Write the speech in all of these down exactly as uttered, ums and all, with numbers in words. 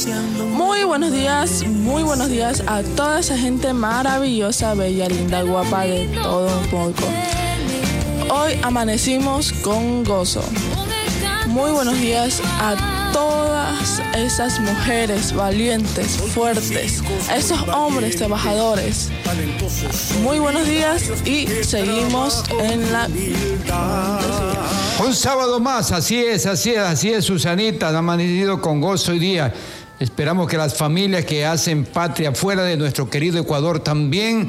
Muy buenos días, muy buenos días a toda esa gente maravillosa, bella, linda, guapa, de todo un poco. Hoy amanecimos con gozo. Muy buenos días a todas esas mujeres valientes, fuertes, esos hombres trabajadores. Muy buenos días y seguimos en la... Un sábado más, así es, así es, así es, Susanita, han amanecido con gozo hoy día. Esperamos que las familias que hacen patria fuera de nuestro querido Ecuador también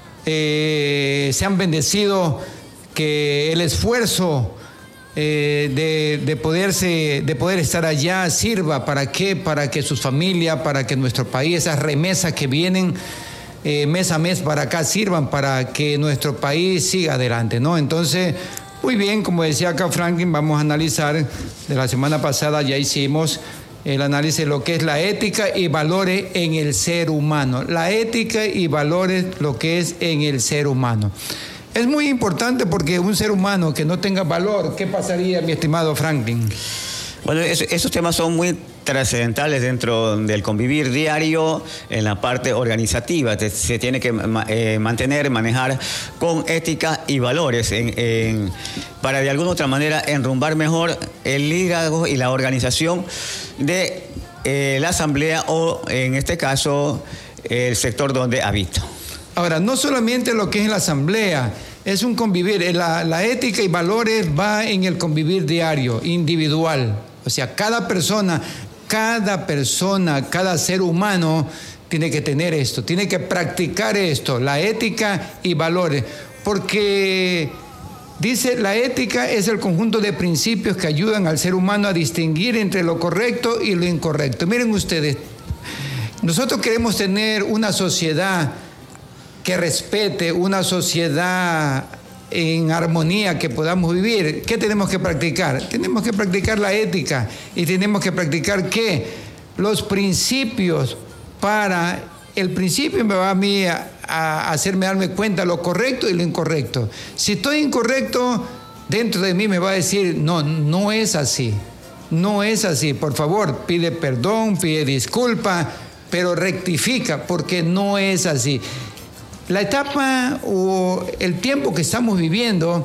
eh, sean bendecidos, que el esfuerzo eh, de, de, poderse, de poder estar allá sirva para qué, para que sus familias, para que nuestro país, esas remesas que vienen eh, mes a mes para acá sirvan para que nuestro país siga adelante, ¿no? Entonces, muy bien, como decía acá Franklin, vamos a analizar, de la semana pasada ya hicimos el análisis de lo que es la ética y valores en el ser humano. La ética y valores, lo que es en el ser humano. Es muy importante porque un ser humano que no tenga valor, ¿qué pasaría, mi estimado Franklin? Bueno, es, esos temas son muy trascendentales dentro del convivir diario en la parte organizativa. Te, se tiene que eh, mantener, manejar con ética y valores en, en, para de alguna otra manera enrumbar mejor el liderazgo y la organización de eh, la asamblea o, en este caso, el sector donde habito. Ahora, no solamente lo que es la asamblea, es un convivir. La, la ética y valores va en el convivir diario, individual. O sea, cada persona, cada persona, cada ser humano tiene que tener esto, tiene que practicar esto, la ética y valores. Porque dice, la ética es el conjunto de principios que ayudan al ser humano a distinguir entre lo correcto y lo incorrecto. Miren ustedes, nosotros queremos tener una sociedad que respete, una sociedad en armonía, que podamos vivir. ¿Qué tenemos que practicar? Tenemos que practicar la ética y tenemos que practicar ¿qué? Los principios para... El principio me va a mí a, a hacerme darme cuenta lo correcto y lo incorrecto. Si estoy incorrecto, dentro de mí me va a decir, no, no es así, no es así. Por favor, pide perdón, pide disculpa, pero rectifica, porque no es así. La etapa o el tiempo que estamos viviendo,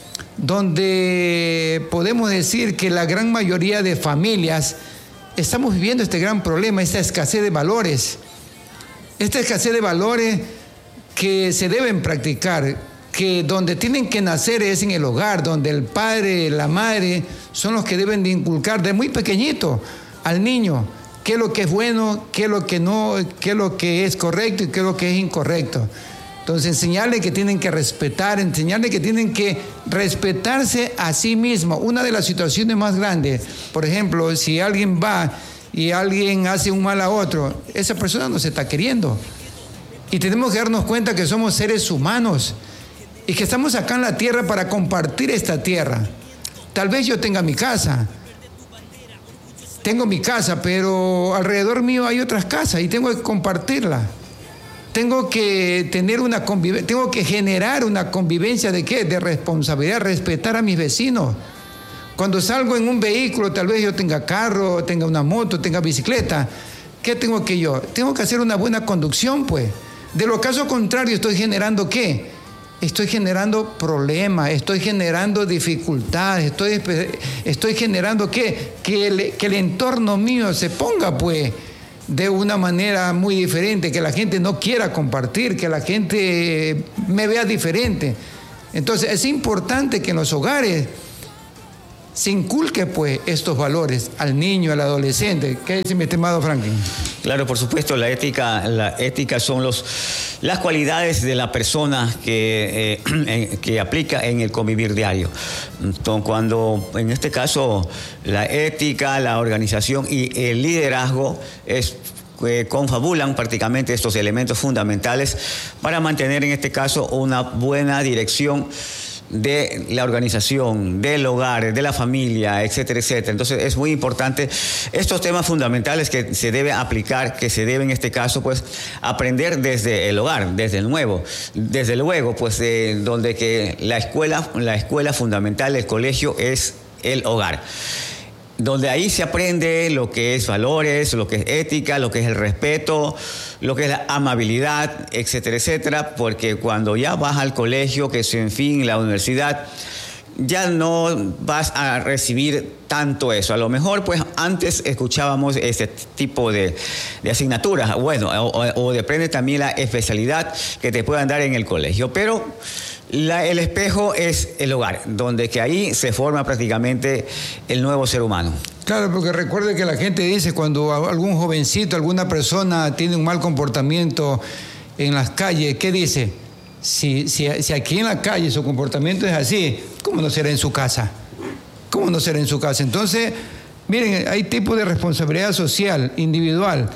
donde podemos decir que la gran mayoría de familias estamos viviendo este gran problema, esta escasez de valores, esta escasez de valores que se deben practicar, que donde tienen que nacer es en el hogar, donde el padre, la madre son los que deben de inculcar de muy pequeñito al niño qué es lo que es bueno, qué es lo que no, qué es lo que es correcto y qué es lo que es incorrecto. Entonces, enseñarle que tienen que respetar, enseñarle que tienen que respetarse a sí mismo. Una de las situaciones más grandes, por ejemplo, si alguien va y alguien hace un mal a otro, esa persona no se está queriendo. Y tenemos que darnos cuenta que somos seres humanos y que estamos acá en la tierra para compartir esta tierra. Tal vez yo tenga mi casa, tengo mi casa, pero alrededor mío hay otras casas y tengo que compartirla. Tengo que tener una convivencia, tengo que generar una convivencia de qué, de responsabilidad, respetar a mis vecinos. Cuando salgo en un vehículo, tal vez yo tenga carro, tenga una moto, tenga bicicleta. ¿Qué tengo que yo? Tengo que hacer una buena conducción, pues. De lo caso contrario, ¿estoy generando qué? Estoy generando problemas, estoy generando dificultades, estoy, estoy generando qué? Que el, que el entorno mío se ponga, pues, de una manera muy diferente, que la gente no quiera compartir, que la gente me vea diferente. Entonces es importante que en los hogares se inculque pues estos valores al niño, al adolescente. ¿Qué dice mi estimado Franklin? Claro, por supuesto, la ética, la ética son los, las cualidades de la persona que, eh, que aplica en el convivir diario. Entonces, cuando en este caso la ética, la organización y el liderazgo es Eh, confabulan prácticamente estos elementos fundamentales para mantener en este caso una buena dirección de la organización, del hogar, de la familia, etcétera, etcétera. Entonces es muy importante estos temas fundamentales que se debe aplicar, que se debe en este caso pues aprender desde el hogar, desde el nuevo, desde luego pues eh, donde que la escuela, la escuela fundamental, el colegio es el hogar. donde ahí se aprende lo que es valores, lo que es ética, lo que es el respeto, lo que es la amabilidad, etcétera, etcétera, porque cuando ya vas al colegio, que es en fin la universidad, ya no vas a recibir tanto eso. A lo mejor, pues, antes escuchábamos este tipo de, de asignaturas, bueno, o, o depende también la especialidad que te puedan dar en el colegio, pero la, el espejo es el hogar, donde que ahí se forma prácticamente el nuevo ser humano. Claro, porque recuerde que la gente dice cuando algún jovencito, alguna persona tiene un mal comportamiento en las calles, ¿qué dice? Si, si, si aquí en la calle su comportamiento es así, ¿cómo no será en su casa? ¿Cómo no será en su casa? Entonces, miren, hay tipos de responsabilidad social, individual.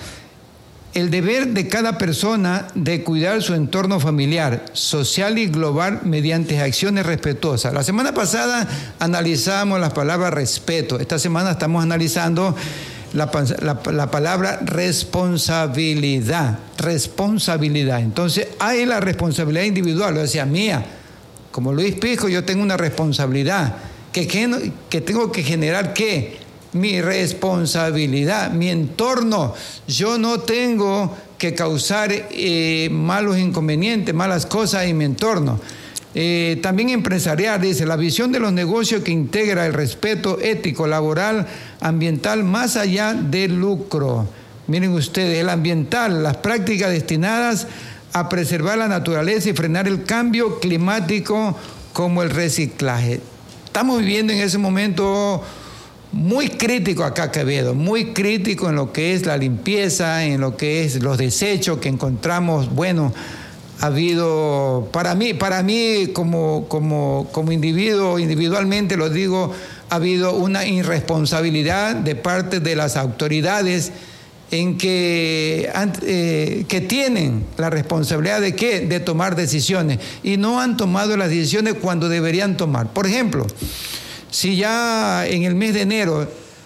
El deber de cada persona de cuidar su entorno familiar, social y global mediante acciones respetuosas. La semana pasada analizamos las palabras respeto. Esta semana estamos analizando La, la, la palabra responsabilidad, responsabilidad. Entonces hay la responsabilidad individual, o sea, mía. Como Luis Pisco, yo tengo una responsabilidad. ¿Que, que, que tengo que generar qué? Mi responsabilidad, mi entorno. Yo no tengo que causar eh, malos inconvenientes, malas cosas en mi entorno. Eh, también empresarial, dice, la visión de los negocios que integra el respeto ético, laboral, ambiental, más allá del lucro. Miren ustedes, el ambiental, las prácticas destinadas a preservar la naturaleza y frenar el cambio climático, como el reciclaje. Estamos viviendo en ese momento muy crítico acá, Quevedo, muy crítico en lo que es la limpieza, en lo que es los desechos que encontramos, bueno, ha habido, para mí, para mí como, como, como individuo, individualmente lo digo, ha habido una irresponsabilidad de parte de las autoridades en que, eh, que tienen la responsabilidad de ¿qué? De tomar decisiones y no han tomado las decisiones cuando deberían tomar. Por ejemplo, si ya en el mes de enero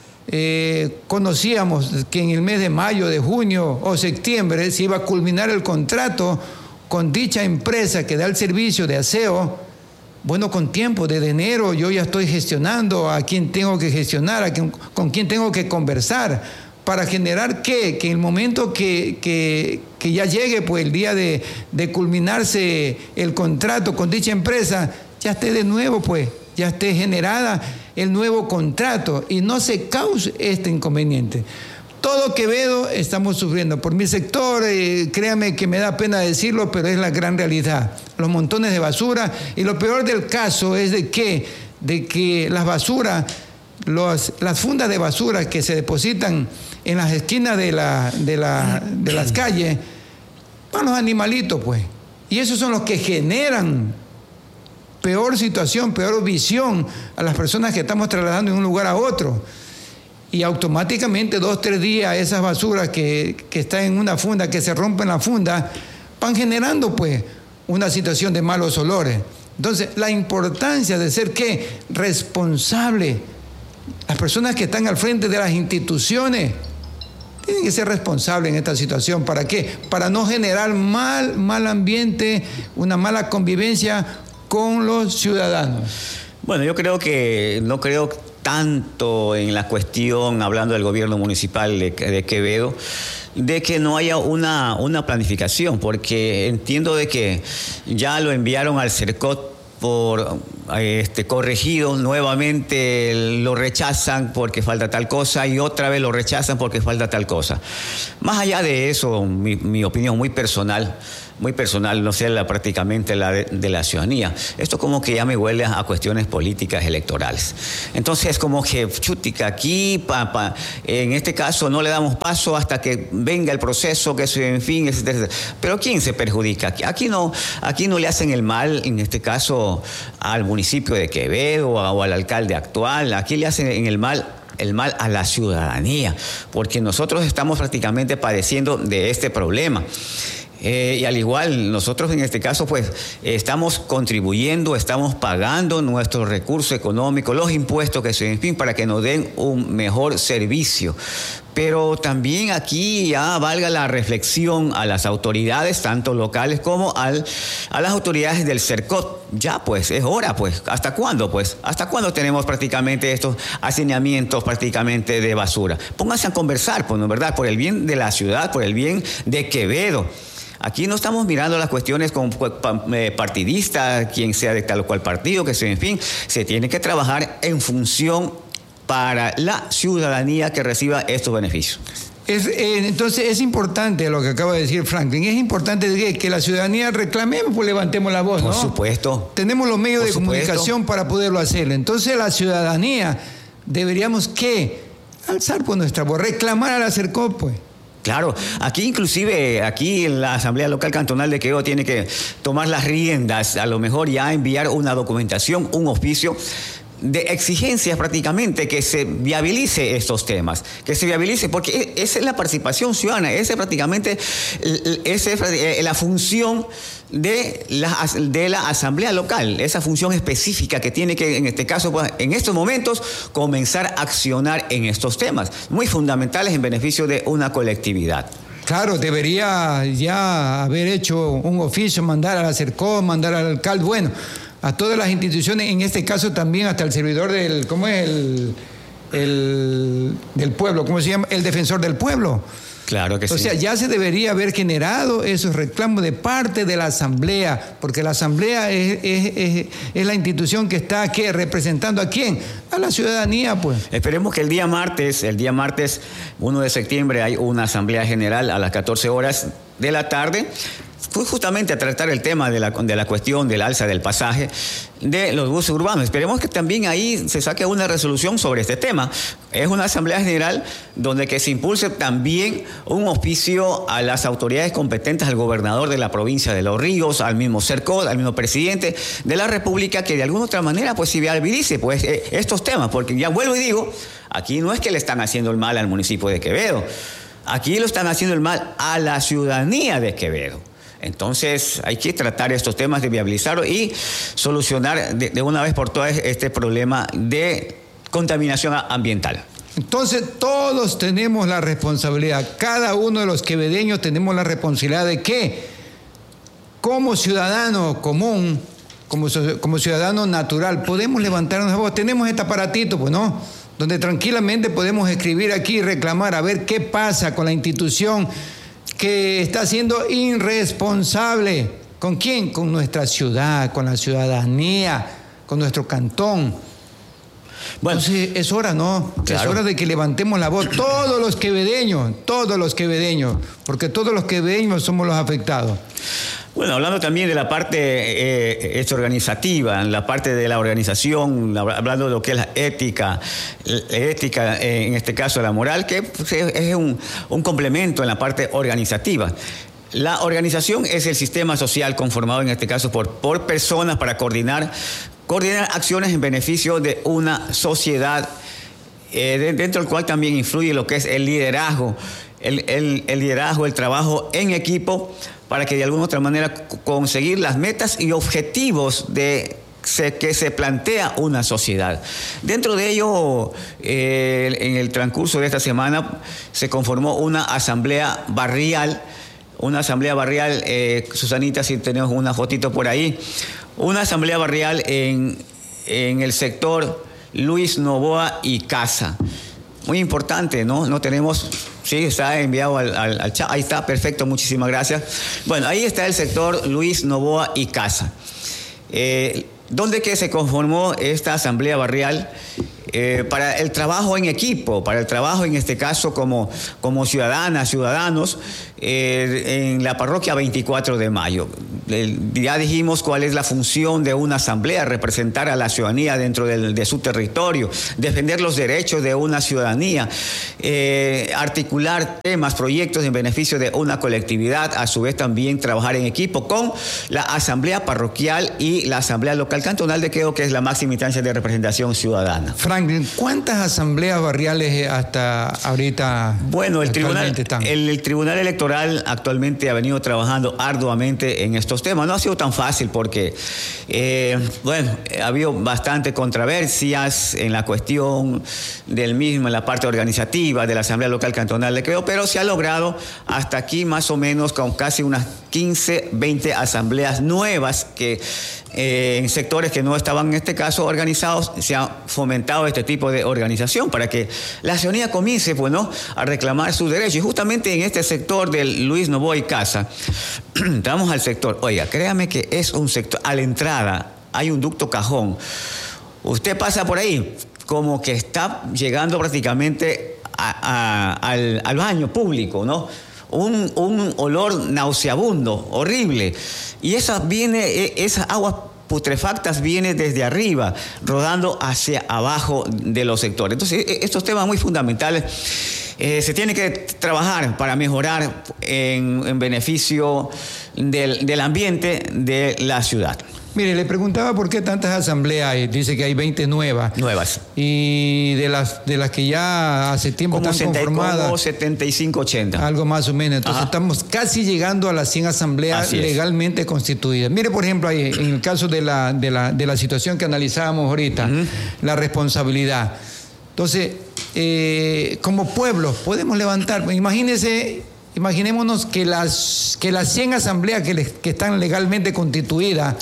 eh, conocíamos que en el mes de mayo, de junio o septiembre se iba a culminar el contrato con dicha empresa que da el servicio de aseo, bueno, con tiempo, desde enero yo ya estoy gestionando a quién tengo que gestionar, a quién, con quién tengo que conversar, para generar ¿qué? Que en el momento que, que, que ya llegue pues, el día de, de culminarse el contrato con dicha empresa, ya esté de nuevo, pues, ya esté generada el nuevo contrato y no se cause este inconveniente. Todo Quevedo estamos sufriendo. Por mi sector, eh, créame que me da pena decirlo, pero es la gran realidad. Los montones de basura, y lo peor del caso es de que, de que las basuras, los, las fundas de basura que se depositan en las esquinas de, la, de, la, de las calles, van los animalitos, pues. Y esos son los que generan peor situación, peor visión a las personas que estamos trasladando de un lugar a otro. Y automáticamente dos, tres días esas basuras que, que están en una funda, que se rompen la funda, van generando pues una situación de malos olores. Entonces, la importancia de ser ¿qué? Responsable. Las personas que están al frente de las instituciones tienen que ser responsables en esta situación. ¿Para qué? Para no generar mal, mal ambiente, una mala convivencia con los ciudadanos. Bueno, yo creo que no creo tanto en la cuestión, hablando del gobierno municipal de, de Quevedo, de que no haya una, una planificación, porque entiendo de que ya lo enviaron al CERCOT por este, corregido, nuevamente lo rechazan porque falta tal cosa y otra vez lo rechazan porque falta tal cosa. Más allá de eso, mi, mi opinión muy personal, muy personal, no sé, la, prácticamente la de, de la ciudadanía. Esto como que ya me huele a cuestiones políticas electorales. Entonces es como que, chutica, aquí, pa, pa, en este caso no le damos paso hasta que venga el proceso, que en fin, etcétera, etcétera. Pero ¿quién se perjudica? Aquí no, aquí no le hacen el mal, en este caso, al municipio de Quevedo o al alcalde actual. Aquí le hacen el mal el mal a la ciudadanía, porque nosotros estamos prácticamente padeciendo de este problema. Eh, y al igual, nosotros en este caso, pues, estamos contribuyendo, estamos pagando nuestros recursos económicos, los impuestos que se, en fin, para que nos den un mejor servicio. Pero también aquí ya valga la reflexión a las autoridades, tanto locales como al, a las autoridades del CERCOT. Ya pues, es hora pues. ¿Hasta cuándo pues? ¿Hasta cuándo tenemos prácticamente estos hacinamientos prácticamente de basura? Pónganse a conversar, pues, ¿no? ¿Verdad? Por el bien de la ciudad, por el bien de Quevedo. Aquí no estamos mirando las cuestiones con partidistas, quien sea de tal o cual partido, que sea, en fin, se tiene que trabajar en función para la ciudadanía que reciba estos beneficios. Es, eh, entonces es importante lo que acaba de decir Franklin, es importante que, que la ciudadanía reclamemos, pues levantemos la voz, ¿no? Por supuesto. Tenemos los medios Por de supuesto. comunicación para poderlo hacer. Entonces la ciudadanía deberíamos que alzar por nuestra voz, reclamar a la CERCOT, pues. Claro, aquí inclusive, aquí en la Asamblea Local Cantonal de Quevedo tiene que tomar las riendas, a lo mejor ya enviar una documentación, un oficio de exigencias prácticamente que se viabilice estos temas, que se viabilice, porque esa es la participación ciudadana, esa es prácticamente esa es la función de la, de la asamblea local, esa función específica que tiene que, en este caso, pues, en estos momentos, comenzar a accionar en estos temas, muy fundamentales en beneficio de una colectividad. Claro, debería ya haber hecho un oficio, mandar a la CERCOT, mandar al alcalde, bueno, a todas las instituciones, en este caso también hasta el servidor del, ¿cómo es? El, el del pueblo, ¿cómo se llama? El defensor del pueblo. Claro que sí. O sea, ya se debería haber generado esos reclamos de parte de la Asamblea, porque la Asamblea es, es, es, es la institución que está aquí representando ¿a quién? A la ciudadanía, pues. Esperemos que el día martes, el día martes primero de septiembre, hay una Asamblea General a las catorce horas de la tarde, fue justamente a tratar el tema de la, de la cuestión del alza del pasaje de los buses urbanos. Esperemos que también ahí se saque una resolución sobre este tema. Es una asamblea general donde que se impulse también un oficio a las autoridades competentes, al gobernador de la provincia de Los Ríos, al mismo CERCOT, al mismo presidente de la República, que de alguna otra manera pues si viabilice pues eh, estos temas, porque ya vuelvo y digo, aquí no es que le están haciendo el mal al municipio de Quevedo, aquí lo están haciendo el mal a la ciudadanía de Quevedo. Entonces hay que tratar estos temas de viabilizarlo y solucionar de, de una vez por todas este problema de contaminación ambiental. Entonces todos tenemos la responsabilidad, cada uno de los quevedeños tenemos la responsabilidad de que como ciudadano común, como, como ciudadano natural, podemos levantarnos la voz. Tenemos este aparatito, pues no, donde tranquilamente podemos escribir aquí y reclamar a ver qué pasa con la institución que está siendo irresponsable. ¿Con quién? Con nuestra ciudad, con la ciudadanía, con nuestro cantón. Bueno, entonces es hora, ¿no? Claro. Es hora de que levantemos la voz, todos los quevedeños, todos los quevedeños, porque todos los quevedeños somos los afectados. Bueno, hablando también de la parte eh, es organizativa, la parte de la organización, hablando de lo que es la ética, la ética, eh, en este caso la moral, que es un, un complemento en la parte organizativa. La organización es el sistema social conformado en este caso por, por personas para coordinar, coordinar acciones en beneficio de una sociedad, eh, dentro del cual también influye lo que es el liderazgo, el, el, el liderazgo, el trabajo en equipo, para que de alguna otra manera conseguir las metas y objetivos de se, que se plantea una sociedad. Dentro de ello, eh, en el transcurso de esta semana, se conformó una asamblea barrial, una asamblea barrial, eh, Susanita, si tenemos una fotito por ahí, una asamblea barrial en, en el sector Luis Novoa y Casa. Muy importante, ¿no? No tenemos... Sí, está enviado al, al, al chat. Ahí está, perfecto, muchísimas gracias. Bueno, ahí está el sector Luis Novoa y Casa. Eh, ¿Dónde que se conformó esta asamblea barrial? Eh, para el trabajo en equipo, para el trabajo en este caso como, como ciudadanas, ciudadanos, eh, en la parroquia veinticuatro de mayo. Eh, ya dijimos cuál es la función de una asamblea, representar a la ciudadanía dentro del, de su territorio, defender los derechos de una ciudadanía, eh, articular temas, proyectos en beneficio de una colectividad, a su vez también trabajar en equipo con la asamblea parroquial y la asamblea local cantonal de Quevedo, que es la máxima instancia de representación ciudadana. Frank Franklin, ¿cuántas asambleas barriales hasta ahorita? Bueno, el tribunal, el, el Tribunal Electoral actualmente ha venido trabajando arduamente en estos temas. No ha sido tan fácil porque, eh, bueno, ha habido bastante controversias en la cuestión del mismo, en la parte organizativa de la Asamblea Local Cantonal de Quevedo, pero se ha logrado hasta aquí más o menos con casi unas quince, veinte asambleas nuevas que eh, en sectores que no estaban en este caso organizados, se ha fomentado este tipo de organización para que la ciudadanía comience, pues, ¿no?, a reclamar sus derechos. Y justamente en este sector del Luis Novoa Casa, vamos al sector, oiga, créame que es un sector, a la entrada hay un ducto cajón, usted pasa por ahí como que está llegando prácticamente a, a, al, al baño público, ¿no? Un, un olor nauseabundo, horrible. Y esa viene, esas aguas putrefactas vienen desde arriba, rodando hacia abajo de los sectores. Entonces, estos temas muy fundamentales eh, se tiene que trabajar para mejorar en, en beneficio del, del ambiente de la ciudad. Mire, le preguntaba por qué tantas asambleas hay. Dice que hay veinte nuevas. Nuevas. Y de las de las que ya hace tiempo como están conformadas. Como setenta y cinco, ochenta. Algo más o menos. Entonces, ajá, estamos casi llegando a las cien asambleas legalmente constituidas. Mire, por ejemplo, ahí, en el caso de la, de la, de la situación que analizábamos ahorita, uh-huh, la responsabilidad. Entonces, eh, como pueblo, podemos levantar. Imagínense, imaginémonos que las, que las cien asambleas que, les, que están legalmente constituidas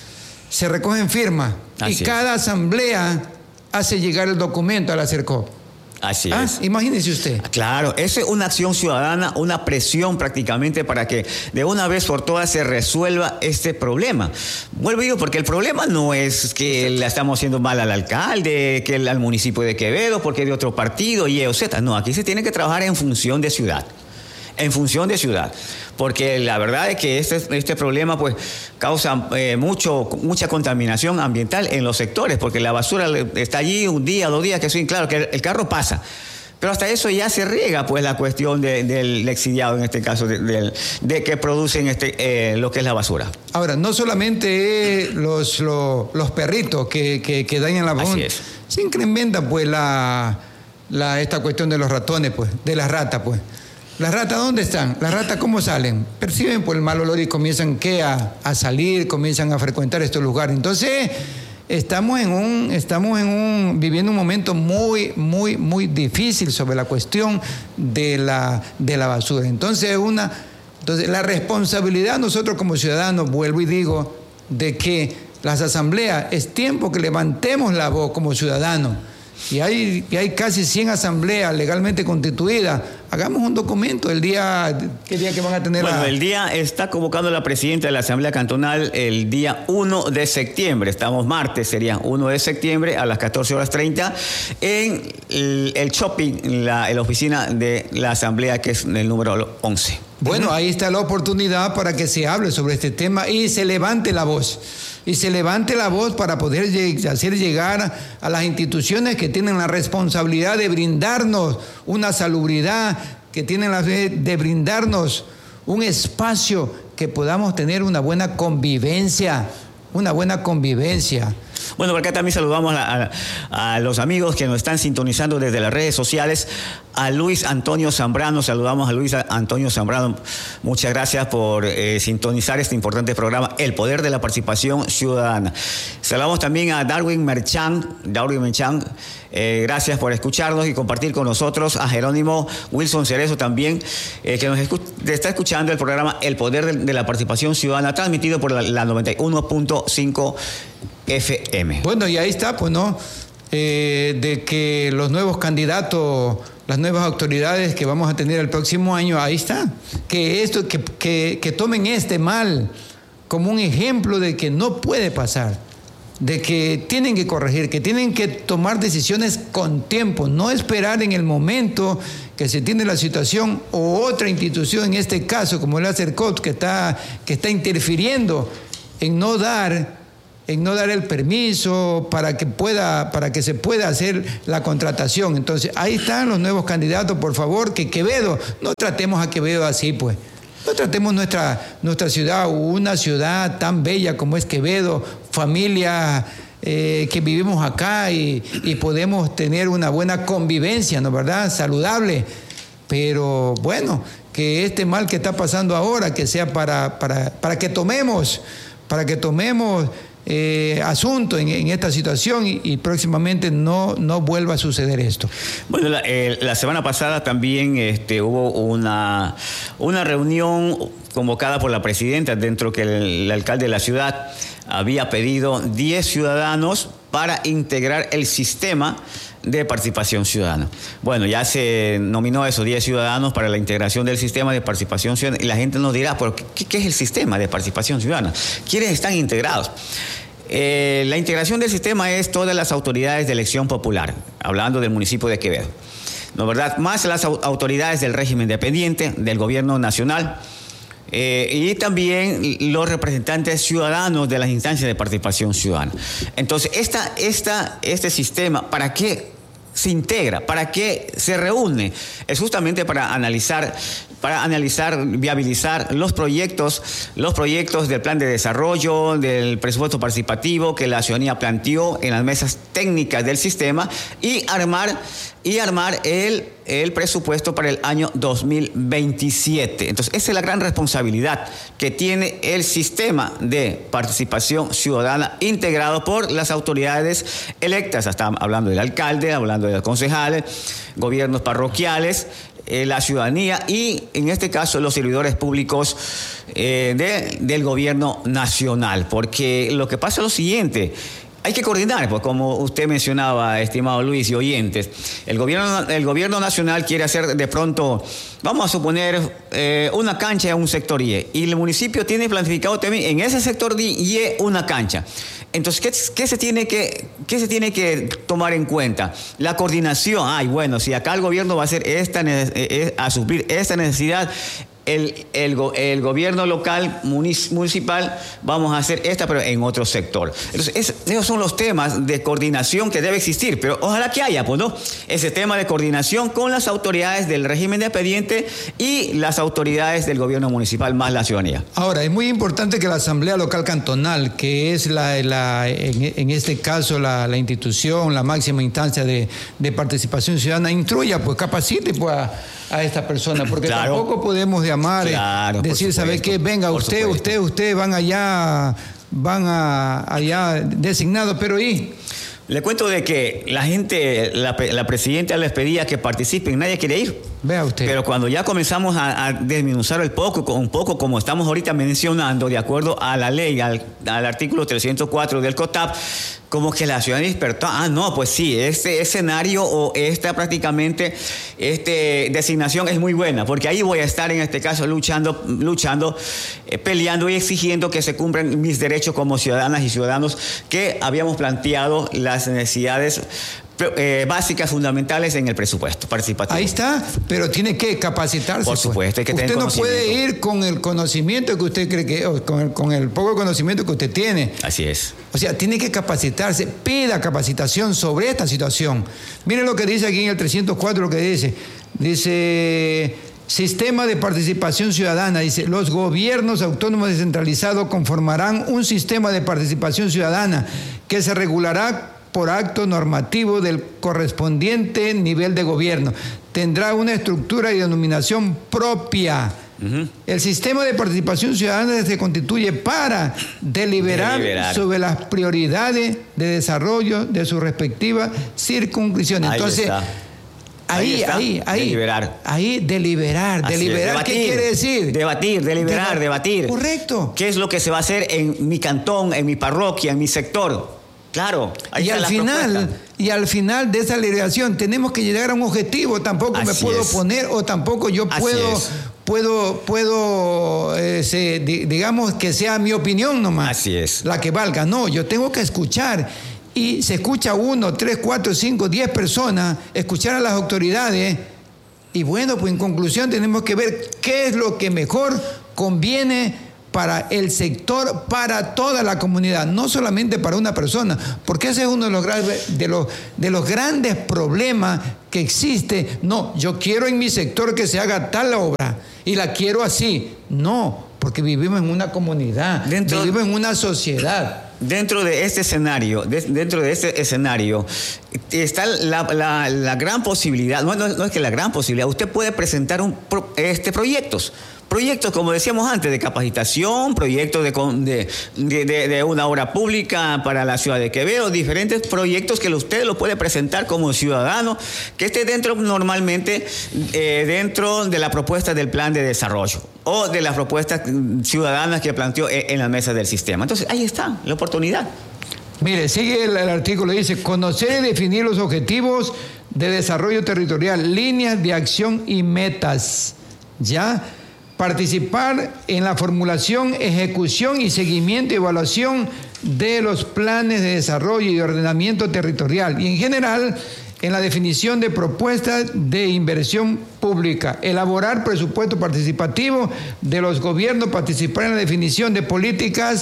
se recogen firmas. Así y cada es. asamblea hace llegar el documento a la CERCOP. Así ¿Ah? es. Imagínese usted. Claro, esa es una acción ciudadana, una presión prácticamente para que de una vez por todas se resuelva este problema. Vuelvo y digo, porque el problema no es que le estamos haciendo mal al alcalde, que al municipio de Quevedo, porque es de otro partido, Y o Z. No, aquí se tiene que trabajar en función de ciudad. En función de ciudad, porque la verdad es que este, este problema pues causa eh, mucho, mucha contaminación ambiental en los sectores, porque la basura está allí un día, dos días, que sí, claro, que el, el carro pasa, pero hasta eso ya se riega pues la cuestión de, del exiliado, en este caso, de, de, de que producen este, eh, lo que es la basura. Ahora, no solamente los, los, los perritos que, que, que dañan la basura, se incrementa pues la, la, esta cuestión de los ratones, pues, de las ratas, pues. ¿Las ratas dónde están? ¿Las ratas cómo salen? Perciben por el mal olor y comienzan ¿qué? A, a salir, comienzan a frecuentar estos lugares. Entonces, estamos en un, estamos en un, viviendo un momento muy, muy, muy difícil sobre la cuestión de la, de la basura. Entonces, una, entonces, la responsabilidad nosotros como ciudadanos, vuelvo y digo, de que las asambleas, es tiempo que levantemos la voz como ciudadanos. Y hay, y hay casi cien asambleas legalmente constituidas. Hagamos un documento el día, ¿qué día que van a tener? Bueno, la... el día está convocando la presidenta de la Asamblea Cantonal el día uno de septiembre. Estamos martes, sería uno de septiembre a las catorce horas treinta en el, el shopping, la, en la oficina de la Asamblea, que es el número once. Bueno, ahí está la oportunidad para que se hable sobre este tema y se levante la voz. Y se levante la voz para poder hacer llegar a las instituciones que tienen la responsabilidad de brindarnos una salubridad, que tienen la de brindarnos un espacio que podamos tener una buena convivencia, una buena convivencia. Bueno, por acá también saludamos a, a, a los amigos que nos están sintonizando desde las redes sociales. A Luis Antonio Zambrano, saludamos a Luis Antonio Zambrano. Muchas gracias por eh, sintonizar este importante programa, El Poder de la Participación Ciudadana. Saludamos también a Darwin Merchán, Darwin Merchán, eh, gracias por escucharnos y compartir con nosotros. A Jerónimo Wilson Cerezo también, eh, que nos escu- está escuchando el programa El Poder de, de la Participación Ciudadana, transmitido por la, la noventa y uno punto cinco F M. Bueno, y ahí está, pues, ¿no? Eh, de que los nuevos candidatos, las nuevas autoridades que vamos a tener el próximo año, ahí está. Que esto, que, que, que tomen este mal como un ejemplo de que no puede pasar, de que tienen que corregir, que tienen que tomar decisiones con tiempo, no esperar en el momento que se tiene la situación o otra institución, en este caso, como la CERCOP, que está, que está interfiriendo en no dar en no dar el permiso para que pueda, para que se pueda hacer la contratación. Entonces, ahí están los nuevos candidatos, por favor, que Quevedo, no tratemos a Quevedo así, pues. No tratemos nuestra, nuestra ciudad, una ciudad tan bella como es Quevedo, familias eh, que vivimos acá y, y podemos tener una buena convivencia, ¿no es verdad? Saludable. Pero bueno, que este mal que está pasando ahora, que sea para, para, para que tomemos, para que tomemos eh, asunto en, en esta situación y, y próximamente no, no vuelva a suceder esto. Bueno, la, eh, la semana pasada también este, hubo una, una reunión convocada por la presidenta, dentro que el, el alcalde de la ciudad había pedido diez ciudadanos para integrar el sistema de participación ciudadana. Bueno, ya se nominó a esos diez ciudadanos para la integración del sistema de participación ciudadana y la gente nos dirá, ¿pero qué, qué es el sistema de participación ciudadana? ¿Quiénes están integrados? Eh, la integración del sistema es todas las autoridades de elección popular, hablando del municipio de Quevedo, ¿no es verdad? Más las autoridades del régimen dependiente, del gobierno nacional, Eh, y también los representantes ciudadanos de las instancias de participación ciudadana. Entonces, esta, esta, este sistema, ¿para qué se integra? ¿Para qué se reúne? Es justamente para analizar, para analizar, viabilizar los proyectos, los proyectos del plan de desarrollo, del presupuesto participativo que la ciudadanía planteó en las mesas técnicas del sistema y armar, y armar el el presupuesto para el año dos mil veintisiete. Entonces, esa es la gran responsabilidad que tiene el sistema de participación ciudadana integrado por las autoridades electas. Estamos hablando del alcalde, hablando de los concejales, gobiernos parroquiales, eh, la ciudadanía y, en este caso, los servidores públicos eh, de, del gobierno nacional. Porque lo que pasa es lo siguiente: hay que coordinar, pues como usted mencionaba, estimado Luis y oyentes, el gobierno, el gobierno nacional quiere hacer de pronto, vamos a suponer, eh, una cancha en un sector Y, y el municipio tiene planificado también en ese sector Y una cancha. Entonces, ¿qué, qué, se tiene que, ¿qué se tiene que tomar en cuenta? La coordinación. Ay, bueno, si acá el gobierno va a hacer esta, eh, a suplir esta necesidad, El, el, el gobierno local, municipal, vamos a hacer esta, pero en otro sector. Entonces, es, esos son los temas de coordinación que debe existir, pero ojalá que haya, pues, ¿no? Ese tema de coordinación con las autoridades del régimen dependiente y las autoridades del gobierno municipal, más la ciudadanía. Ahora, es muy importante que la Asamblea Local Cantonal, que es la, la en, en este caso la, la institución, la máxima instancia de, de participación ciudadana, instruya, pues capacite pues, a, a esta persona, porque claro, tampoco podemos llamar, claro, decir, ¿sabe qué? Venga, usted, supuesto. usted, usted, van allá, van a, allá designados, pero ¿y? Le cuento de que la gente, la, la presidenta les pedía que participen, nadie quiere ir. Vea usted. Pero cuando ya comenzamos a, a desmenuzar el poco, un poco como estamos ahorita mencionando, de acuerdo a la ley, al, al artículo trescientos cuatro del COTAP, como que la ciudadanía despertó. Ah, no, pues sí, este escenario o esta prácticamente este designación es muy buena, porque ahí voy a estar en este caso luchando, luchando, eh, peleando y exigiendo que se cumplan mis derechos como ciudadanas y ciudadanos que habíamos planteado las necesidades Eh, básicas, fundamentales en el presupuesto participativo. Ahí está, pero tiene que capacitarse. Por supuesto, hay que usted tener no puede ir con el conocimiento que usted cree que, o con el, con el poco conocimiento que usted tiene. Así es. O sea, tiene que capacitarse, pida capacitación sobre esta situación. Miren lo que dice aquí en el trescientos cuatro, lo que dice. Dice, sistema de participación ciudadana. Dice, los gobiernos autónomos descentralizados conformarán un sistema de participación ciudadana que se regulará por acto normativo del correspondiente nivel de gobierno. Tendrá una estructura y denominación propia. Uh-huh. El sistema de participación ciudadana se constituye para deliberar, deliberar sobre las prioridades de desarrollo de su respectiva circunscripción. Entonces, ahí, ahí, ahí, ahí, deliberar. Ahí, deliberar. Así deliberar, debatir, ¿qué quiere decir? Debatir, deliberar, Deba- debatir. Correcto. ¿Qué es lo que se va a hacer en mi cantón, en mi parroquia, en mi sector? Claro, ahí y está al la final propuesta. Y al final de esa deliberación tenemos que llegar a un objetivo. Tampoco Así me puedo es. oponer o tampoco yo Así puedo es. puedo puedo eh, se, di, digamos que sea mi opinión nomás Así es. la que valga. No, yo tengo que escuchar, y se escucha uno, tres, cuatro, cinco, diez personas, escuchar a las autoridades y bueno, pues en conclusión tenemos que ver qué es lo que mejor conviene para el sector, para toda la comunidad, no solamente para una persona, porque ese es uno de los, de los, de los grandes problemas que existe. No, yo quiero en mi sector que se haga tal obra y la quiero así. No, porque vivimos en una comunidad, Dentro... vivimos en una sociedad. dentro de este escenario, de, dentro de este escenario, está la, la, la gran posibilidad, no, no, no es que la gran posibilidad, usted puede presentar un, este, proyectos. Proyectos, como decíamos antes, de capacitación, proyectos de, de, de, de una obra pública para la ciudad de Quevedo, diferentes proyectos que usted lo puede presentar como ciudadano, que esté dentro normalmente, eh, dentro de la propuesta del plan de desarrollo o de las propuestas ciudadanas que planteó en, en la mesa del sistema. Entonces, ahí está la oportunidad. Mire, sigue el, el artículo, dice, conocer y definir los objetivos de desarrollo territorial, líneas de acción y metas, ¿ya? Participar en la formulación, ejecución y seguimiento y evaluación de los planes de desarrollo y ordenamiento territorial y en general en la definición de propuestas de inversión pública, elaborar presupuesto participativo de los gobiernos, participar en la definición de políticas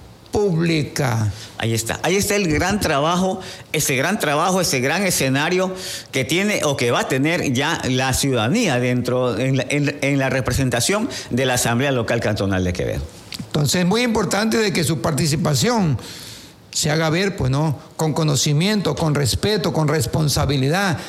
pública. Ahí está, ahí está el gran trabajo, ese gran trabajo, ese gran escenario que tiene o que va a tener ya la ciudadanía dentro, en la, en, en la representación de la Asamblea Local Cantonal de Quevedo. Entonces es muy importante de que su participación se haga ver, pues no, con conocimiento, con respeto, con responsabilidad.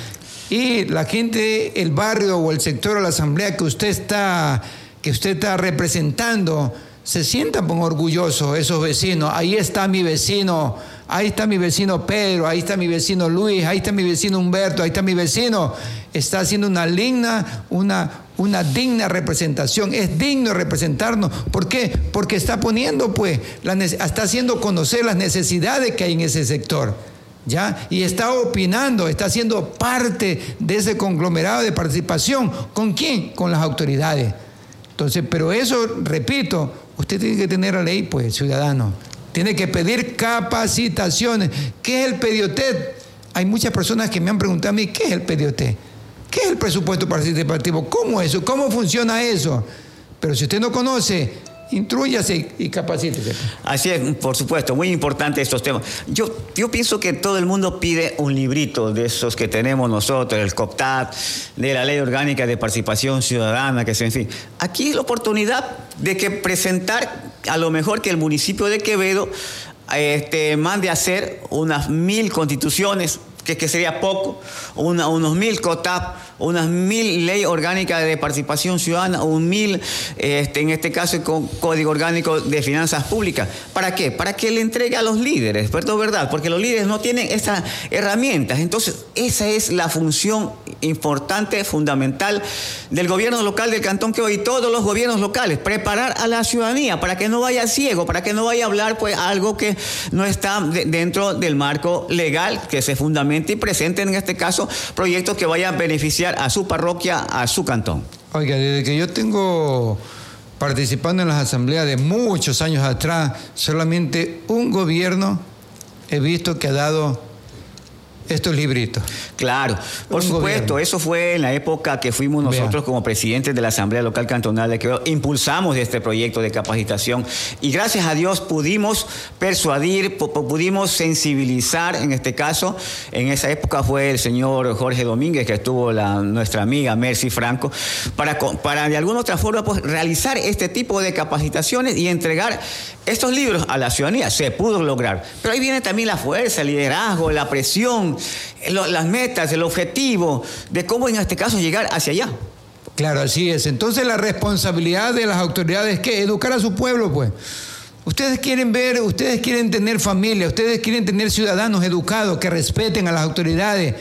Y la gente, el barrio o el sector o la asamblea que usted está, que usted está representando, se sientan pues, orgullosos esos vecinos. Ahí está mi vecino, ahí está mi vecino Pedro, ahí está mi vecino Luis, ahí está mi vecino Humberto, ahí está mi vecino. Está haciendo una digna, una, una digna representación. Es digno representarnos. ¿Por qué? Porque está poniendo, pues, la, está haciendo conocer las necesidades que hay en ese sector. ¿Ya? Y está opinando, está siendo parte de ese conglomerado de participación. ¿Con quién? Con las autoridades. Entonces, pero eso, repito, usted tiene que tener la ley, pues, ciudadano. Tiene que pedir capacitaciones. ¿Qué es el Pediotet? Hay muchas personas que me han preguntado a mí, ¿qué es el Pediotet? ¿Qué es el presupuesto participativo? ¿Cómo es eso? ¿Cómo funciona eso? Pero si usted no conoce, instrúyase y capacítese. Así es, por supuesto, muy importante estos temas. Yo, yo pienso que todo el mundo pide un librito de esos que tenemos nosotros, el COPTAT, de la Ley Orgánica de Participación Ciudadana, que es, en fin. Aquí es la oportunidad de que presentar, a lo mejor que el municipio de Quevedo este, mande a hacer unas mil constituciones, que, que sería poco, una, unos mil COTAP, unas mil ley orgánica de participación ciudadana, un mil, este, en este caso, con Código Orgánico de Finanzas Públicas. ¿Para qué? Para que le entregue a los líderes, ¿verdad? ¿verdad? Porque los líderes no tienen esas herramientas. Entonces, esa es la función importante, fundamental del gobierno local del Cantón Quevedo y todos los gobiernos locales, preparar a la ciudadanía para que no vaya ciego, para que no vaya a hablar pues algo que no está de, dentro del marco legal, que se fundamente y presente en este caso proyectos que vayan a beneficiar a su parroquia, a su cantón. Oiga, desde que yo tengo participando en las asambleas de muchos años atrás, solamente un gobierno he visto que ha dado estos libritos. Claro, por supuesto, gobierno. Eso fue en la época que fuimos nosotros Vea. como presidentes de la Asamblea Local Cantonal de Quevedo, impulsamos este proyecto de capacitación y gracias a Dios pudimos persuadir, pudimos sensibilizar, en este caso, en esa época fue el señor Jorge Domínguez, que estuvo la, nuestra amiga Mercy Franco, para, para de alguna otra forma pues, realizar este tipo de capacitaciones y entregar estos libros a la ciudadanía. Se pudo lograr, pero ahí viene también la fuerza, el liderazgo, la presión, las metas, el objetivo de cómo en este caso llegar hacia allá. Claro, así es. Entonces la responsabilidad de las autoridades es que educar a su pueblo, pues. Ustedes quieren ver, ustedes quieren tener familia, ustedes quieren tener ciudadanos educados que respeten a las autoridades,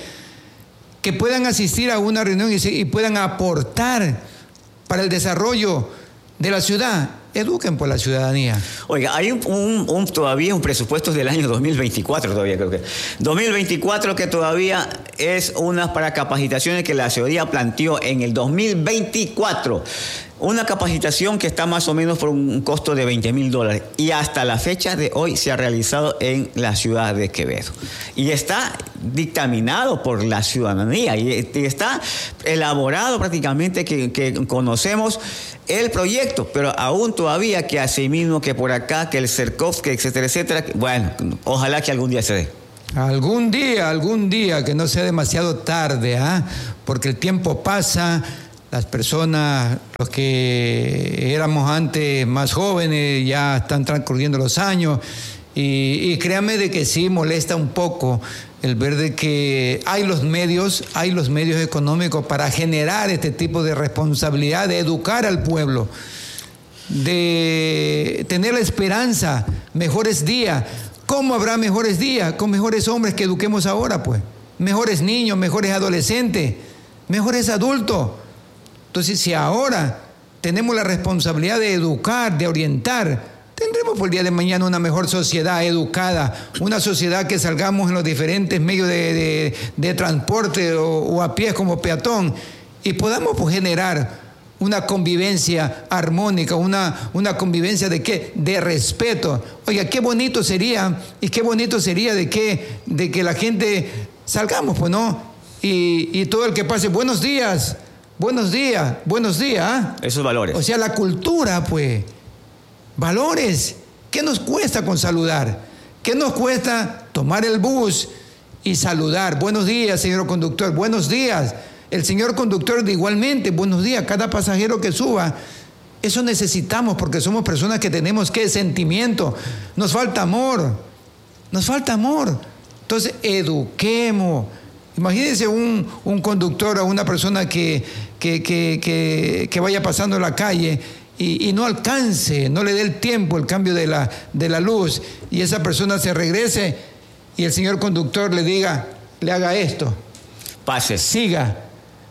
que puedan asistir a una reunión y, y puedan aportar para el desarrollo de la ciudad. Eduquen por la ciudadanía. Oiga, hay un, un, un todavía un presupuesto del año dos mil veinticuatro todavía creo que. dos mil veinticuatro que todavía es una para capacitaciones que la ciudadanía planteó en el dos mil veinticuatro. Una capacitación que está más o menos por un costo de veinte mil dólares y hasta la fecha de hoy se ha realizado en la ciudad de Quevedo. Y está dictaminado por la ciudadanía y está elaborado prácticamente que, que conocemos el proyecto, pero aún todavía que así mismo que por acá, que el CERCOF, que etcétera, etcétera. Bueno, ojalá que algún día se dé. Algún día, algún día, que no sea demasiado tarde, ¿ah? Porque el tiempo pasa. Las personas, los que éramos antes más jóvenes, ya están transcurriendo los años Y, y créanme de que sí molesta un poco el ver de que hay los medios, hay los medios económicos para generar este tipo de responsabilidad, de educar al pueblo, de tener la esperanza, mejores días. ¿Cómo habrá mejores días? Con mejores hombres que eduquemos ahora, pues. Mejores niños, mejores adolescentes, mejores adultos. Entonces, si ahora tenemos la responsabilidad de educar, de orientar, tendremos por el día de mañana una mejor sociedad educada, una sociedad que salgamos en los diferentes medios de, de, de transporte o, o a pie como peatón y podamos pues, generar una convivencia armónica, una, una convivencia de qué, de respeto. Oiga, qué bonito sería y qué bonito sería de que, de que la gente salgamos, pues, ¿no? Y, y todo el que pase, buenos días, buenos días, buenos días. ¿eh? Esos valores. O sea, la cultura, pues. Valores. ¿Qué nos cuesta con saludar? ¿Qué nos cuesta tomar el bus y saludar? Buenos días, señor conductor. Buenos días. El señor conductor de igualmente. Buenos días. Cada pasajero que suba. Eso necesitamos porque somos personas que tenemos que sentimiento. Nos falta amor. Nos falta amor. Entonces, eduquemos. Imagínense un, un conductor o una persona que, que, que, que, que vaya pasando en la calle y, y no alcance, no le dé el tiempo el cambio de la, de la luz y esa persona se regrese y el señor conductor le diga, le haga esto. Pase. Siga.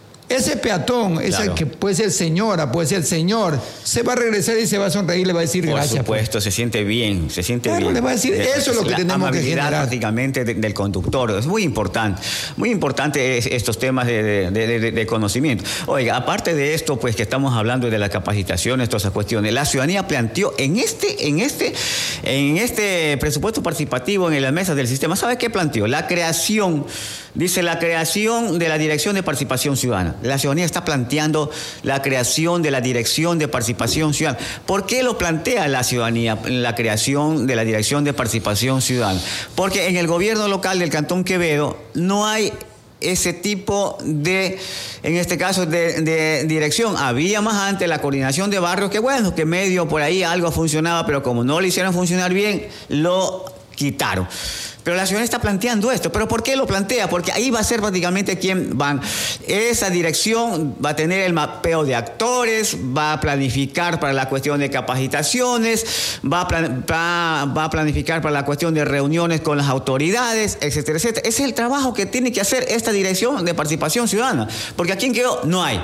Ese peatón, claro. Ese que puede ser señora, puede ser señor, se va a regresar y se va a sonreír, le va a decir Por gracias. Por supuesto, pues. Se siente bien, se siente claro, bien. le va a decir, eso es lo que la tenemos que generar. prácticamente de, del conductor, es muy importante, muy importante es, estos temas de, de, de, de conocimiento. Oiga, aparte de esto, pues que estamos hablando de la capacitación, todas esas cuestiones, la ciudadanía planteó en este, en este, en este presupuesto participativo en las mesas del sistema, ¿sabe qué planteó? La creación, dice la creación de la Dirección de Participación Ciudadana. La ciudadanía está planteando la creación de la Dirección de Participación Ciudadana. ¿Por qué lo plantea la ciudadanía, la creación de la Dirección de Participación Ciudadana? Porque en el gobierno local del Cantón Quevedo no hay ese tipo de, en este caso, de, de dirección. Había más antes la coordinación de barrios, que bueno, que medio por ahí algo funcionaba, pero como no lo hicieron funcionar bien, lo quitaron. Pero la ciudadanía está planteando esto. ¿Pero por qué lo plantea? Porque ahí va a ser prácticamente quien van. Esa dirección va a tener el mapeo de actores, va a planificar para la cuestión de capacitaciones, va a, plan, va, va a planificar para la cuestión de reuniones con las autoridades, etcétera, etcétera. Ese es el trabajo que tiene que hacer esta Dirección de Participación Ciudadana. Porque aquí en Quevedo no hay.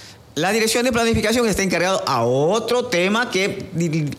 La Dirección de Planificación está encargada a otro tema que,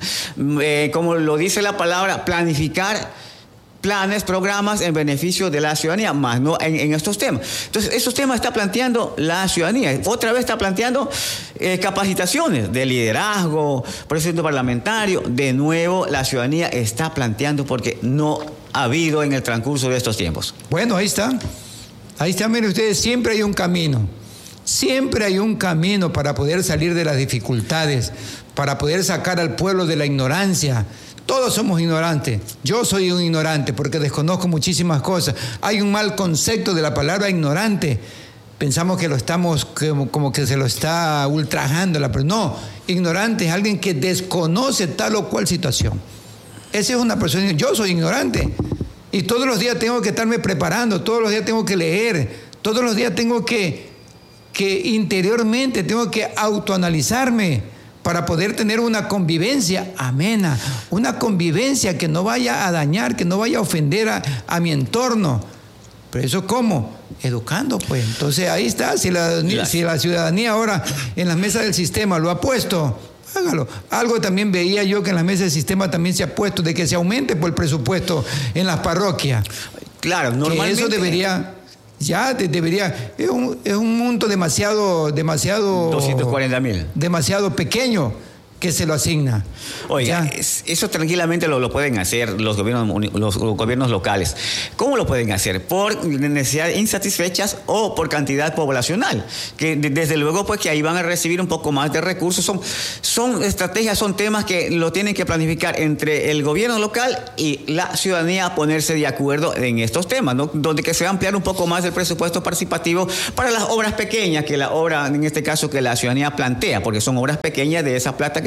eh, como lo dice la palabra, planificar planes, programas en beneficio de la ciudadanía, más no en, en estos temas. Entonces, estos temas está planteando la ciudadanía. Otra vez está planteando eh, capacitaciones de liderazgo, procedimiento parlamentario. De nuevo, la ciudadanía está planteando porque no ha habido en el transcurso de estos tiempos. Bueno, ahí está. Ahí está, miren ustedes, siempre hay un camino. Siempre hay un camino para poder salir de las dificultades, para poder sacar al pueblo de la ignorancia. Todos somos ignorantes. Yo soy un ignorante porque desconozco muchísimas cosas. Hay un mal concepto de la palabra ignorante. Pensamos que lo estamos, como, como que se lo está ultrajando. Pero no, ignorante es alguien que desconoce tal o cual situación. Esa es una persona. Yo soy ignorante. Y todos los días tengo que estarme preparando. Todos los días tengo que leer. Todos los días tengo que, que interiormente tengo que autoanalizarme, para poder tener una convivencia amena, una convivencia que no vaya a dañar, que no vaya a ofender a, a mi entorno. Pero eso ¿cómo? Educando, pues. Entonces ahí está, si la, si la ciudadanía ahora en las mesas del sistema lo ha puesto, hágalo. Algo también veía yo que en las mesas del sistema también se ha puesto de que se aumente por el presupuesto en las parroquias. Claro, normalmente. Que eso debería... Ya debería, es un, es un monto demasiado, demasiado... doscientos cuarenta mil. Demasiado pequeño que se lo asigna. Oiga, es, eso tranquilamente lo, lo pueden hacer los gobiernos, los, los gobiernos locales. ¿Cómo lo pueden hacer? Por necesidades insatisfechas o por cantidad poblacional. Que de, desde luego pues que ahí van a recibir un poco más de recursos. Son, son estrategias, son temas que lo tienen que planificar entre el gobierno local y la ciudadanía, ponerse de acuerdo en estos temas, ¿no? Donde que se va a ampliar un poco más el presupuesto participativo para las obras pequeñas, que la obra, en este caso, que la ciudadanía plantea, porque son obras pequeñas de esa plata que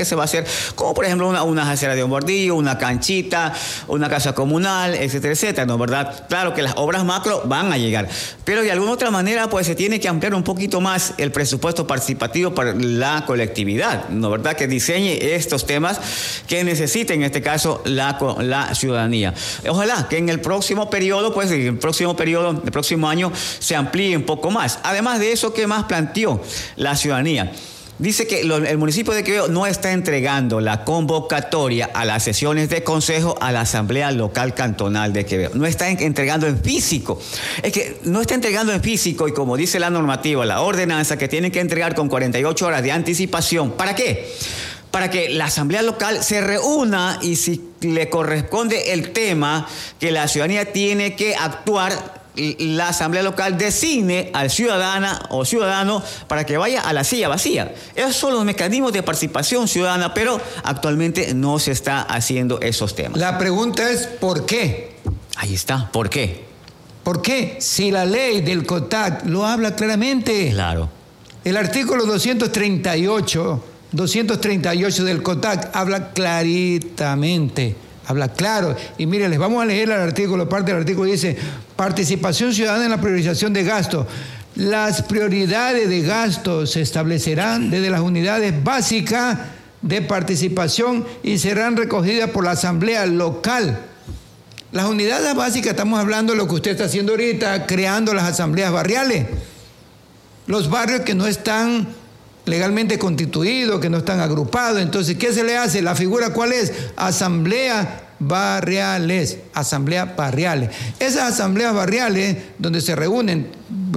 que se va a hacer, como por ejemplo una, una acera de un bordillo, una canchita, una casa comunal, etcétera, etcétera, ¿no? ¿Verdad? Claro que las obras macro van a llegar, pero de alguna otra manera pues se tiene que ampliar un poquito más el presupuesto participativo para la colectividad, ¿no? ¿Verdad? Que diseñe estos temas que necesita en este caso la, la ciudadanía. Ojalá que en el próximo periodo, pues en el próximo periodo, el próximo año, se amplíe un poco más. Además de eso, ¿qué más planteó la ciudadanía? Dice que lo, el municipio de Quevedo no está entregando la convocatoria a las sesiones de consejo a la Asamblea Local Cantonal de Quevedo. No está en, entregando en físico. Es que no está entregando en físico y como dice la normativa, la ordenanza, que tienen que entregar con cuarenta y ocho horas de anticipación. ¿Para qué? Para que la Asamblea Local se reúna y si le corresponde el tema que la ciudadanía tiene que actuar, la Asamblea Local designe al ciudadana o ciudadano para que vaya a la silla vacía. Esos son los mecanismos de participación ciudadana, pero actualmente no se está haciendo esos temas. La pregunta es ¿por qué? Ahí está, ¿por qué? ¿Por qué? Si la ley del COTAC lo habla claramente. Claro. El artículo doscientos treinta y ocho del COTAC habla claritamente. Habla claro. Y mire, les vamos a leer el artículo. Parte del artículo dice: participación ciudadana en la priorización de gastos. Las prioridades de gastos se establecerán desde las unidades básicas de participación y serán recogidas por la Asamblea Local. Las unidades básicas, estamos hablando de lo que usted está haciendo ahorita, creando las asambleas barriales. Los barrios que no están legalmente constituidos, que no están agrupados. Entonces, ¿qué se le hace? ¿La figura cuál es? Asambleas barriales. Asambleas barriales. Esas asambleas barriales, donde se reúnen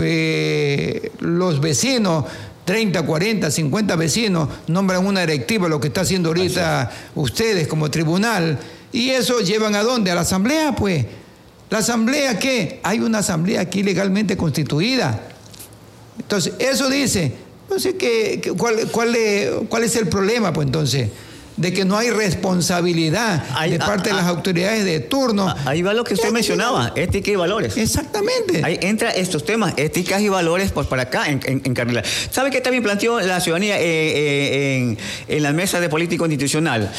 eh, los vecinos, treinta, cuarenta, cincuenta vecinos, nombran una directiva, lo que está haciendo ahorita ustedes como tribunal, y eso llevan ¿a dónde? A la asamblea, pues. ¿La asamblea qué? Hay una asamblea aquí legalmente constituida. Entonces, eso dice... No sé qué, cuál, cuál, cuál es el problema, pues entonces, de que no hay responsabilidad ahí, de parte ah, de las ah, autoridades de turno. Ahí va lo que usted mencionaba, ética y valores. Exactamente. Ahí entra estos temas, éticas y valores, pues para acá, en, en, en Carrila. ¿Sabe qué también planteó la ciudadanía eh, eh, en, en la mesa de política institucional?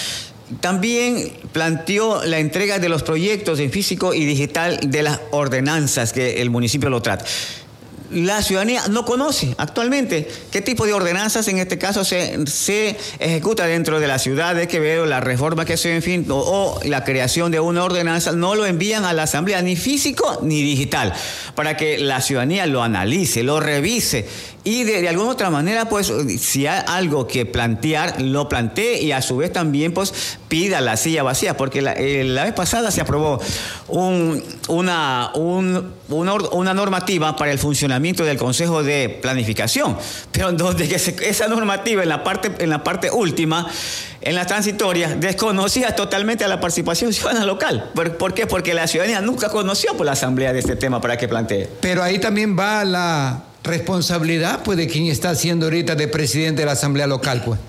También planteó la entrega de los proyectos en físico y digital de las ordenanzas que el municipio lo trata. La ciudadanía no conoce actualmente qué tipo de ordenanzas en este caso se, se ejecuta dentro de la ciudad de Quevedo, la reforma que se, en fin, o, o la creación de una ordenanza, no lo envían a la asamblea ni físico ni digital, para que la ciudadanía lo analice, lo revise y de, de alguna otra manera, pues, si hay algo que plantear, lo plantee y a su vez también, pues, pida la silla vacía, porque la, eh, la vez pasada se aprobó un, una, un, una, una normativa para el funcionamiento del Consejo de Planificación, pero donde que se, esa normativa en la parte, en la parte última, en la transitoria, desconocía totalmente a la participación ciudadana local. ¿Por, ¿Por qué? Porque la ciudadanía nunca conoció por la asamblea de este tema para que plantee. Pero ahí también va la responsabilidad, pues, de quien está haciendo ahorita de presidente de la asamblea local, pues.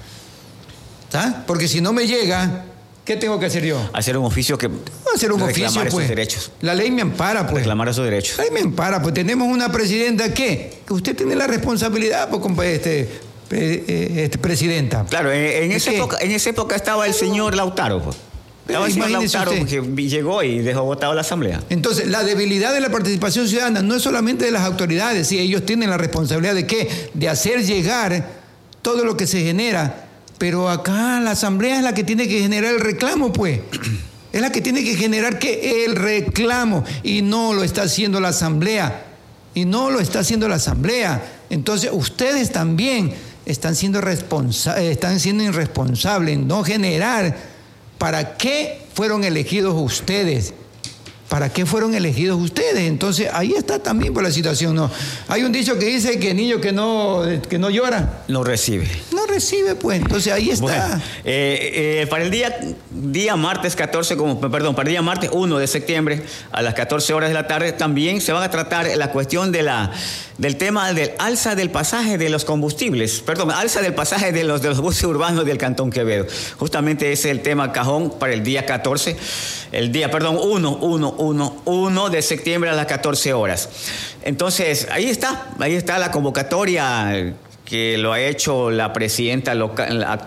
¿Sabes? Porque si no me llega, ¿qué tengo que hacer yo? Hacer un oficio que... Hacer un oficio, reclamar pues. Esos derechos. La ley me ampara, pues. Reclamar esos derechos. La ley me ampara, pues. Tenemos una presidenta que, que usted tiene la responsabilidad, pues, compa, este, este, presidenta. Claro, en, en, esa época, en esa época estaba el señor Lautaro, pues. Estaba el señor Lautaro que llegó y dejó votado la asamblea. Entonces, la debilidad de la participación ciudadana no es solamente de las autoridades, sí, ellos tienen la responsabilidad de qué, de hacer llegar todo lo que se genera, pero acá la asamblea es la que tiene que generar el reclamo, pues. Es la que tiene que generar ¿qué? El reclamo, y no lo está haciendo la asamblea, y no lo está haciendo la asamblea. Entonces, ustedes también están siendo responsa- están siendo irresponsables en no generar. ¿Para qué fueron elegidos ustedes? ¿Para qué fueron elegidos ustedes? Entonces, ahí está también por la situación, ¿no? Hay un dicho que dice que el niño que no, que no llora... No recibe. No recibe, pues. Entonces, ahí está. Bueno, eh, eh, para el día, día martes catorce, como, perdón, para el día martes uno de septiembre, a las catorce horas de la tarde, también se va a tratar la cuestión de la, del tema del alza del pasaje de los combustibles, perdón, alza del pasaje de los, de los buses urbanos del Cantón Quevedo. Justamente ese es el tema cajón para el día catorce, el día, perdón, uno, uno, uno, uno de septiembre a las catorce horas. Entonces, ahí está, ahí está la convocatoria que lo ha hecho la presidenta local,